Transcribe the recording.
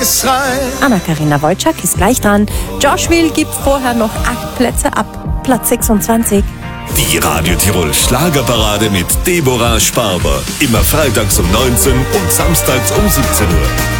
Israel. Anna-Karina Wojcik ist gleich dran. Joshville gibt vorher noch 8 Plätze ab. Platz 26. Die Radio Tirol Schlagerparade mit Deborah Sparber. Immer freitags um 19 und samstags um 17 Uhr.